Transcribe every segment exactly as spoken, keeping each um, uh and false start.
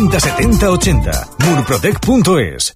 setenta ochenta. Murprotec punto es.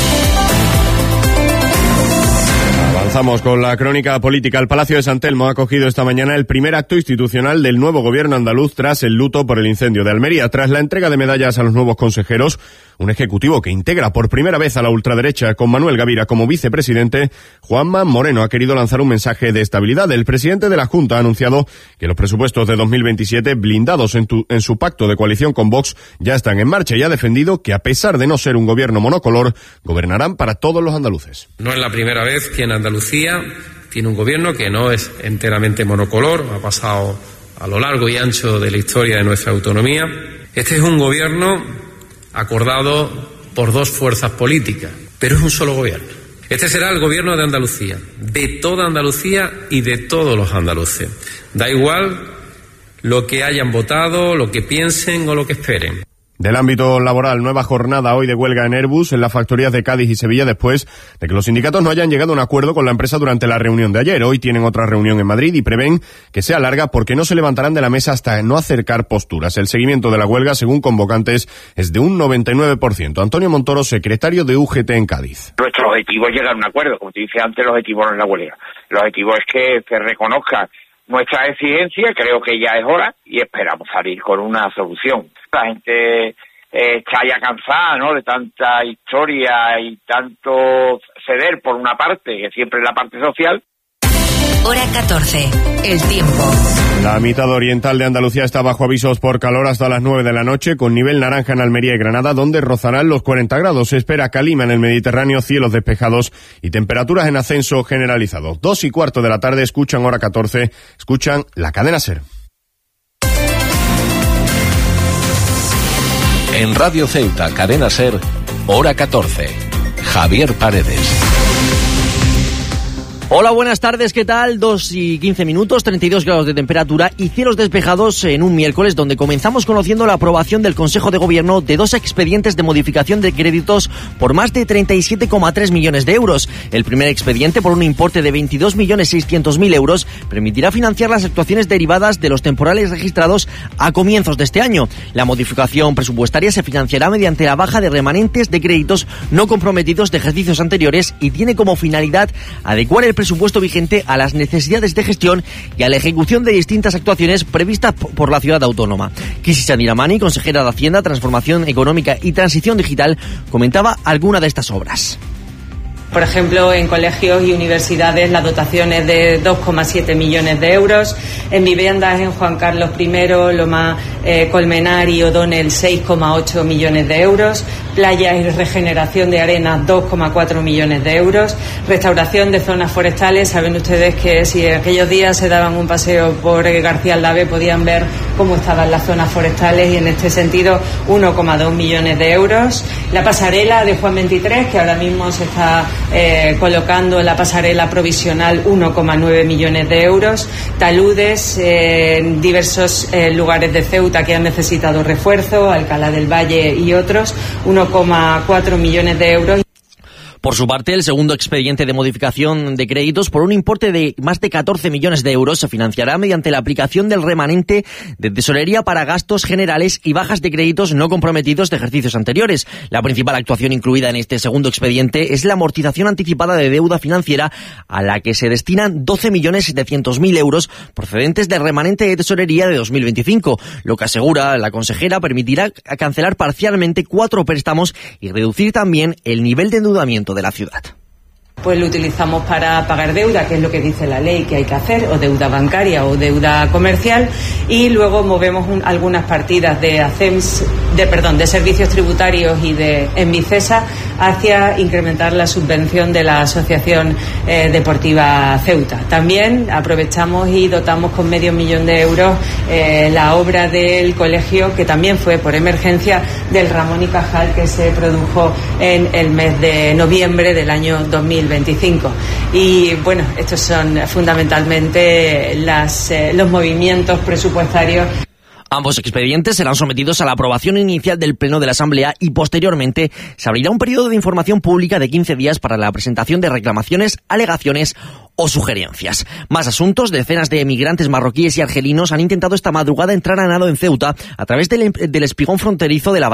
Avanzamos con la crónica política. El Palacio de San Telmo ha acogido esta mañana el primer acto institucional del nuevo gobierno andaluz tras el luto por el incendio de Almería. Tras la entrega de medallas a los nuevos consejeros, un ejecutivo que integra por primera vez a la ultraderecha con Manuel Gavira como vicepresidente, Juanma Moreno ha querido lanzar un mensaje de estabilidad. El presidente de la Junta ha anunciado que los presupuestos de dos mil veintisiete, blindados en, tu, en su pacto de coalición con Vox, ya están en marcha y ha defendido que, a pesar de no ser un gobierno monocolor, gobernarán para todos los andaluces. No es la primera vez que en Andalucía tiene un gobierno que no es enteramente monocolor, ha pasado a lo largo y ancho de la historia de nuestra autonomía. Este es un gobierno acordado por dos fuerzas políticas, pero es un solo gobierno. Este será el gobierno de Andalucía, de toda Andalucía y de todos los andaluces. Da igual lo que hayan votado, lo que piensen o lo que esperen. Del ámbito laboral, nueva jornada hoy de huelga en Airbus en las factorías de Cádiz y Sevilla después de que los sindicatos no hayan llegado a un acuerdo con la empresa durante la reunión de ayer. Hoy tienen otra reunión en Madrid y prevén que sea larga porque no se levantarán de la mesa hasta no acercar posturas. El seguimiento de la huelga, según convocantes, es de un noventa y nueve por ciento. Antonio Montoro, secretario de U G T en Cádiz. Nuestro objetivo es llegar a un acuerdo. Como te dije antes, el objetivo no es la huelga. El objetivo es que se reconozca nuestra exigencia, creo que ya es hora, y esperamos salir con una solución. La gente eh, está ya cansada, ¿no?, de tanta historia y tanto ceder por una parte, que siempre es la parte social. Hora catorce, el tiempo. La mitad oriental de Andalucía está bajo avisos por calor hasta las nueve de la noche, con nivel naranja en Almería y Granada, donde rozarán los cuarenta grados. Se espera calima en el Mediterráneo, cielos despejados y temperaturas en ascenso generalizado. Dos y cuarto de la tarde, escuchan Hora catorce, escuchan la cadena SER. En Radio Ceuta, cadena SER, Hora catorce. Javier Paredes. Hola, buenas tardes, ¿qué tal? dos y quince minutos, treinta y dos grados de temperatura y cielos despejados en un miércoles donde comenzamos conociendo la aprobación del Consejo de Gobierno de dos expedientes de modificación de créditos por más de treinta y siete coma tres millones de euros. El primer expediente, por un importe de veintidós millones seiscientos mil euros, permitirá financiar las actuaciones derivadas de los temporales registrados a comienzos de este año. La modificación presupuestaria se financiará mediante la baja de remanentes de créditos no comprometidos de ejercicios anteriores y tiene como finalidad adecuar el presupuesto vigente a las necesidades de gestión y a la ejecución de distintas actuaciones previstas por la ciudad autónoma. Kisi Sandiramani, consejera de Hacienda, Transformación Económica y Transición Digital, comentaba alguna de estas obras. Por ejemplo, en colegios y universidades la dotación es de dos coma siete millones de euros. En viviendas en Juan Carlos primero, Loma eh, Colmenar y O'Donnell seis coma ocho millones de euros. Playas y regeneración de arenas dos coma cuatro millones de euros. Restauración de zonas forestales. Saben ustedes que si aquellos días se daban un paseo por García Aldave podían ver cómo estaban las zonas forestales y en este sentido uno coma dos millones de euros. La pasarela de Juan veintitrés, que ahora mismo se está Eh, colocando en la pasarela provisional uno coma nueve millones de euros, taludes eh, en diversos eh, lugares de Ceuta que han necesitado refuerzo, Alcalá del Valle y otros, uno coma cuatro millones de euros. Por su parte, el segundo expediente de modificación de créditos por un importe de más de catorce millones de euros se financiará mediante la aplicación del remanente de tesorería para gastos generales y bajas de créditos no comprometidos de ejercicios anteriores. La principal actuación incluida en este segundo expediente es la amortización anticipada de deuda financiera, a la que se destinan doce millones setecientos mil euros procedentes del remanente de tesorería de dos mil veinticinco. Lo que asegura la consejera permitirá cancelar parcialmente cuatro préstamos y reducir también el nivel de endeudamiento de la ciudad. Pues lo utilizamos para pagar deuda, que es lo que dice la ley que hay que hacer, o deuda bancaria o deuda comercial, y luego movemos un, algunas partidas de ACEMS, de perdón, de servicios tributarios y de Envicesa hacia incrementar la subvención de la Asociación eh, Deportiva Ceuta. También aprovechamos y dotamos con medio millón de euros eh, la obra del colegio, que también fue por emergencia, del Ramón y Cajal, que se produjo en el mes de noviembre del año dos mil veinticinco. Y bueno, estos son fundamentalmente las, eh, los movimientos presupuestarios. Ambos expedientes serán sometidos a la aprobación inicial del Pleno de la Asamblea y posteriormente se abrirá un periodo de información pública de quince días para la presentación de reclamaciones, alegaciones o sugerencias. Más asuntos. Decenas de emigrantes marroquíes y argelinos han intentado esta madrugada entrar a nado en Ceuta a través del, del espigón fronterizo de la